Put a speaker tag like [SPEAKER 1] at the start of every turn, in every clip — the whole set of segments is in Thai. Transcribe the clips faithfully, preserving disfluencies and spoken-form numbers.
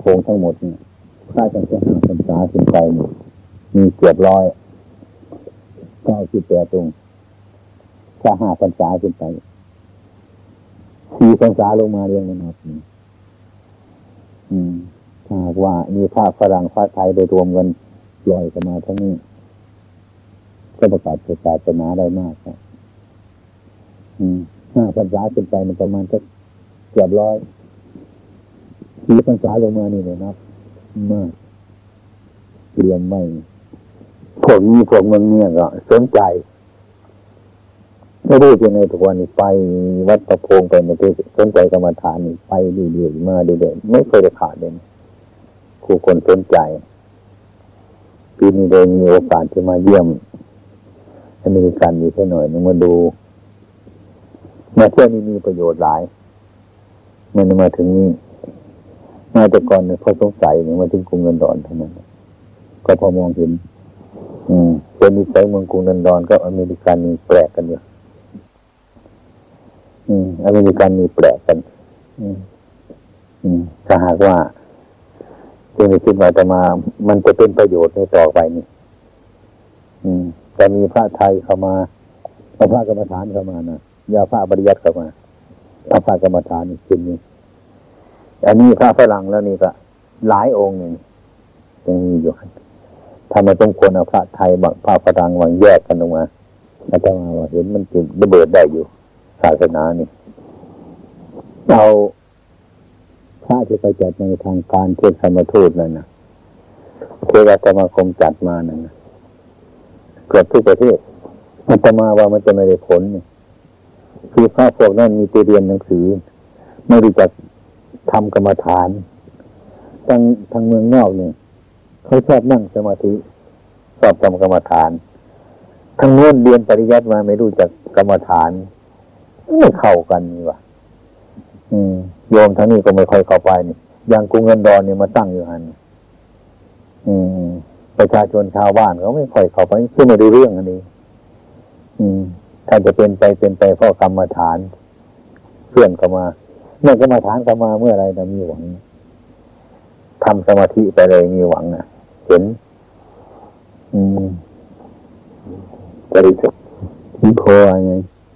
[SPEAKER 1] พงทั้งหมดเนี่ยถ้าจะจะหาพรรษาขึ้นไปมีเกือบร้อยเก้าสิบแปดตรงถ้าห้าพรรษาขึ้นไปสี่พรรษาลงมาเรียงกันหมดอืมถ้าว่ามีพระฝรั่งพระไทยได้รวมกันลอยกันมาทั้งนี้ก็ประกาศศาสนาได้มากครับอืมห้าพรรษาขึ้นไปมันประมาณสักเกือบร้อยสี่พรรษาลงมานี่เลยนับมากเตรียมไว้พวกนี้พวกเมืองเนี่ยก็สนใจไม่รู้ยังไงทุกวันนี้ไปวัดประโพงไปในที่สนใจกรรมฐานนี่ไปเรื่อยๆมาเรื่อยๆไม่เคยได้ขาดเลยครูคนสนใจปีนี้ได้มีโอกาสที่มาเยี่ยมอเมริกันอยู่แค่หน่อยนึงมาดูมาเที่ยวนี้มีประโยชน์หลายมันมาถึงนี้มาแต่ก่อนเนี่ยเขาสงสัยเนี่ยมาถึงกรุงลอนดอนเท่านั้นก็พอมองเห็นอืมเป็นนิสัยเมืองกรุงลอนดอนก็อเมริกันมีแปลกกันอยู่อืมอเมริกันมีแปลกกันอืมอืมถ้าหากว่าจึงได้คิดว่าจะมามันจะเป็นประโยชน์ในต่อไปนี่อืมจะมีพระไทยเข้ามาเอาพระกรรมฐานเข้ามานะอย่าพระปริยัติเข้ามาเอาพระกรรมฐานนี่ขึ้นนี่อันนี้พระฝรั่งแล้วนี่ก็หลายองค์หนึ่งยังมีอยู่ถ้ามาต้องควรเอาพระไทยบางพระฝรั่งบางแยกกันออกมาอาจารย์ว่าเห็นมันจะระเบิดได้อยู่ศาสนานี่เอาพระที่ไปจัดในทางการเทศธรรมทูตนั่นนะเทวสมาคมจัดมานั่นนะเกือบทุกประเทศอาตมาว่ามันจะไม่ได้ผลนี่คือพระพวกนั้นมีไปเรียนหนังสือไม่รู้จักทำกรรมฐานทางทางเมืองนอกเนี่ยเขาชอบนั่งสมาธิชอบทำกรรมฐานทางโน้นเรียนปริยัติมาไม่รู้จักกรรมฐานไม่เข้ากันนี่ว่ะอืมโยมทางนี้ก็ไม่ค่อยเข้าไปนี่อย่างกรุงลอนดอนเนี่ยมาตั้งอยู่หันอืมประชาชนชาวบ้านเขาไม่ค่อยเข้าไปคือไม่รู้เรื่องอันนี้อืมถ้าจะเป็นไปเป็นไปเพราะกรรมฐานเพื่อนเข้ามาเมื่อกรรมฐานเข้ามาเมื่อไรนะมีหวังทำสมาธิไปเลยมีหวังอ่ะเห็นอืมบริสุทธิ์ที่โพไง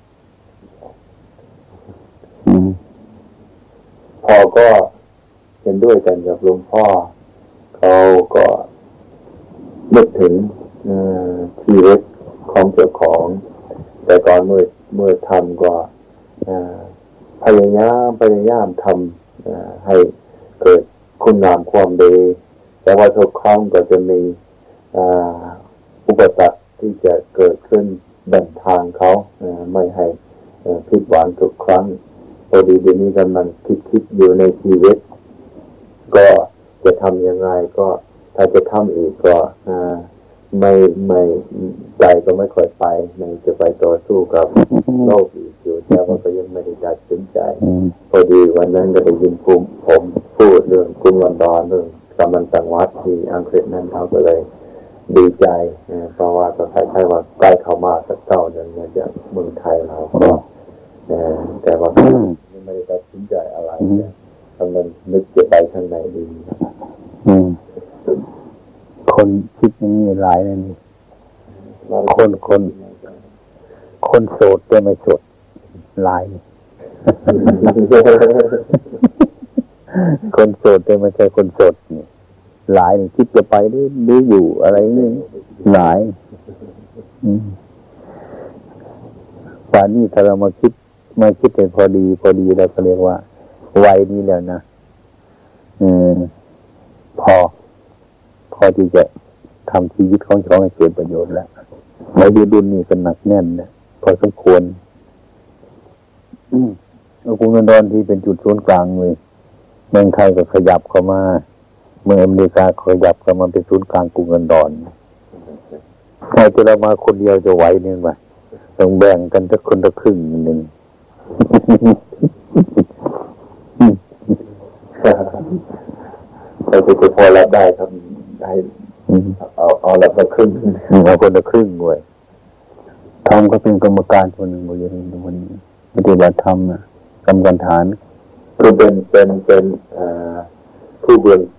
[SPEAKER 1] อืม
[SPEAKER 2] พอก็เห็นด้วยกันกับหลวงพ่อเขาก็นึกถึงชีวิตของเจ้าของแต่ก่อนเมื่อเมื่อทำก็พยายามพยายามทำให้เกิดคุณงามความดีแต่ว่าทุกครั้งก็จะมีอุปสรรคที่จะเกิดขึ้นบังทางเขาไม่ให้ผิดหวังทุกครั้งพอดีเดี๋ยวนี้กำลังคิดคิดอยู่ในชีวิตก็จะทำยังไงก็ถ้าจะทำอีกก็ไม่ไม่ใจก็ไม่ค่อยไปไม่จะไปต่อสู้กับโลกอีกอยู่แต่ว่าก็ยังไม่ได้ตัดสินใจพอดีวันนั้นก็ได้ยินผมผมพูดเรื่องกรุงลอนดอนเรื่องกำมันสังวัดที่อังกฤษนั่นเขาก็เลยดีใจเพราะว่าก็คล้ายๆว่าใกล้เข้ามาสักเท่านึงเนี่ยจากเมืองไทยเราก็แต่ว่ายังไม่ได้ตัดสินใจอะไรกำลังนึกจะไปทางไหนดี
[SPEAKER 1] คนคิดอย่างนี้หลายเลยนี่คนคนคนโสดแต่ไม่โสดหลายคนโสดแต่ไม่ใช่คนโสดนี่หลายนี่คิดจะไปหรือหรืออยู่อะไรนี่หลายป่านนี้ถ้าเรามาคิดมาคิดให้พอดีพอดีเราก็เรียกว่าวัยนี้แล้วนะอืมพอพอที่จะทำชีวิตของเขาให้เกิดประโยชน์แล้วในยุคดุลนี่ก็หนักแน่นนะพอสมควรเอากรุงลอนดอนที่เป็นจุดศูนย์กลางเลยเมืองไทยก็ขยับเข้ามาเมืองอเมริกาขยับเข้ามาเป็นศูนย์กลางกรุงลอนดอนใครจะเรามาคนเดียวจะไหวเนี่ยไหมต้องแบ่งกันสักคนละครึ่งหนึ่ง
[SPEAKER 2] เราจะพอรับได้ครับได้เอาเอาละครึ่ง
[SPEAKER 1] เอาคนละครึ่งเว้ยทำก็เป็นกรรมการคนหนึ่งบริเวณตรงนี้ปฏิบัติธรรมนะกรรมการฐาน
[SPEAKER 2] คือเป็นเป็นเป็นผู้เบื้อง